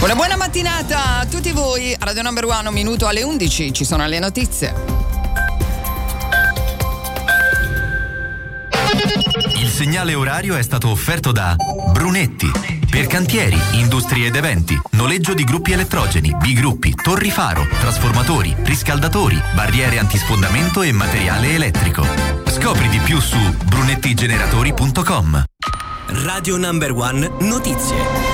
Una buona mattinata a tutti voi. Radio Number One, 1 minuto alle 11, ci sono le notizie. Il segnale orario è stato offerto da Brunetti. Per cantieri, industrie ed eventi, noleggio di gruppi elettrogeni, bigruppi, torri faro, trasformatori, riscaldatori, barriere antisfondamento e materiale elettrico. Scopri di più su brunettigeneratori.com. Radio Number One Notizie.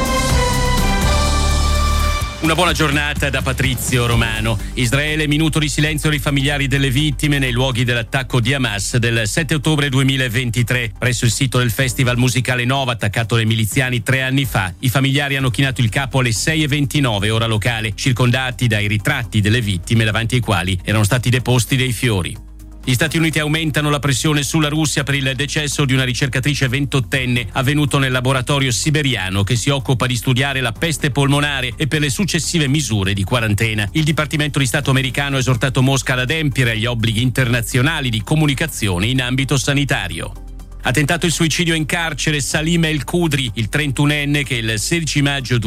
Una buona giornata da Patrizio Romano. Israele, minuto di silenzio ai familiari delle vittime nei luoghi dell'attacco di Hamas del 7 ottobre 2023. Presso il sito del festival musicale Nova, attaccato dai miliziani 3 anni fa, i familiari hanno chinato il capo alle 6:29 ora locale, circondati dai ritratti delle vittime davanti ai quali erano stati deposti dei fiori. Gli Stati Uniti aumentano la pressione sulla Russia per il decesso di una ricercatrice 28enne avvenuto nel laboratorio siberiano che si occupa di studiare la peste polmonare e per le successive misure di quarantena. Il Dipartimento di Stato americano ha esortato Mosca ad adempiere agli obblighi internazionali di comunicazione in ambito sanitario. Ha tentato il suicidio in carcere Salim El Kudri, il 31enne che il 16 maggio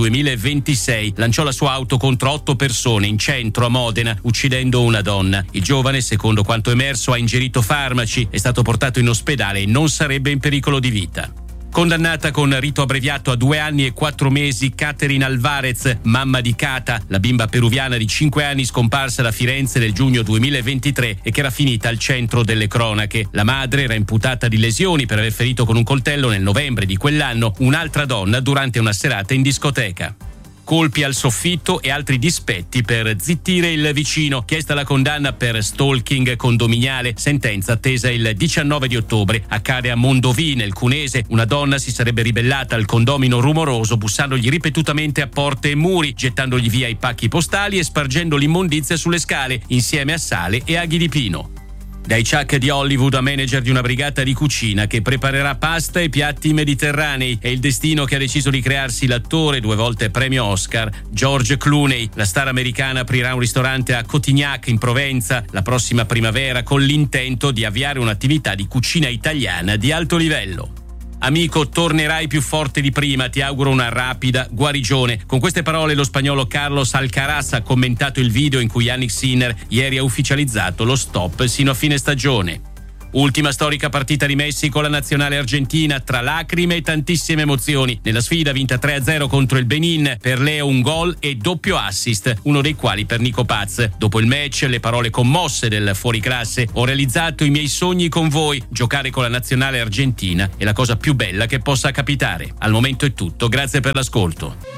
2026 lanciò la sua auto contro 8 persone in centro a Modena, uccidendo una donna. Il giovane, secondo quanto emerso, ha ingerito farmaci, è stato portato in ospedale e non sarebbe in pericolo di vita. Condannata con rito abbreviato a 2 anni e 4 mesi Catherine Alvarez, mamma di Cata, la bimba peruviana di 5 anni scomparsa da Firenze nel giugno 2023 e che era finita al centro delle cronache. La madre era imputata di lesioni per aver ferito con un coltello nel novembre di quell'anno un'altra donna durante una serata in discoteca. Colpi al soffitto e altri dispetti per zittire il vicino, chiesta la condanna per stalking condominiale, sentenza attesa il 19 di ottobre. Accade a Mondovì, nel Cunese, una donna si sarebbe ribellata al condomino rumoroso bussandogli ripetutamente a porte e muri, gettandogli via i pacchi postali e spargendo l'immondizia sulle scale, insieme a sale e aghi di pino. Dai Chuck di Hollywood a manager di una brigata di cucina che preparerà pasta e piatti mediterranei. È il destino che ha deciso di crearsi l'attore 2 volte premio Oscar George Clooney. La star americana aprirà un ristorante a Cotignac in Provenza la prossima primavera con l'intento di avviare un'attività di cucina italiana di alto livello. Amico, tornerai più forte di prima, ti auguro una rapida guarigione. Con queste parole lo spagnolo Carlos Alcaraz ha commentato il video in cui Yannick Sinner ieri ha ufficializzato lo stop sino a fine stagione. Ultima storica partita di Messi con la nazionale argentina, tra lacrime e tantissime emozioni. Nella sfida vinta 3-0 contro il Benin, per Leo un gol e doppio assist, uno dei quali per Nico Paz. Dopo il match, le parole commosse del fuoriclasse: ho realizzato i miei sogni con voi, giocare con la nazionale argentina è la cosa più bella che possa capitare. Al momento è tutto, grazie per l'ascolto.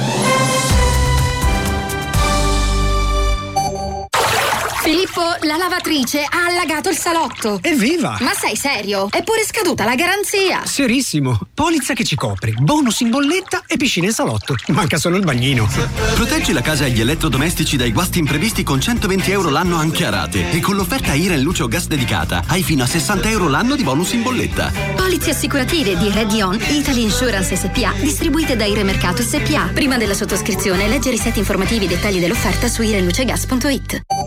Filippo, la lavatrice ha allagato il salotto. Evviva! Ma sei serio? È pure scaduta la garanzia. Serissimo. Polizza che ci copre, bonus in bolletta e piscina in salotto. Manca solo il bagnino. Proteggi la casa e gli elettrodomestici dai guasti imprevisti con 120 euro l'anno anche a rate. E con l'offerta Iren Luce o Gas dedicata hai fino a 60 euro l'anno di bonus in bolletta. Polizze assicurative di Redion Italy Insurance SPA, distribuite da Ire Mercato SPA. Prima della sottoscrizione leggere i siti informativi e dettagli dell'offerta su irenlucegas.it.